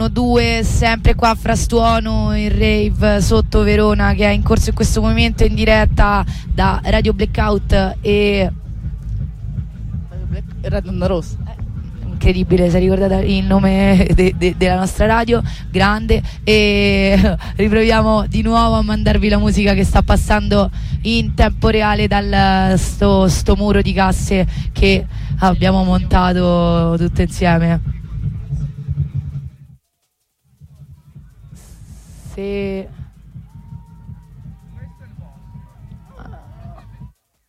Due sempre qua a Frastuono, il rave sotto Verona, che è in corso in questo momento in diretta da Radio Blackout e Radio Onda Rossa. Incredibile, si è ricordata il nome della nostra radio, grande. E riproviamo di nuovo a mandarvi la musica che sta passando in tempo reale dal sto muro di casse che abbiamo montato tutte insieme. Se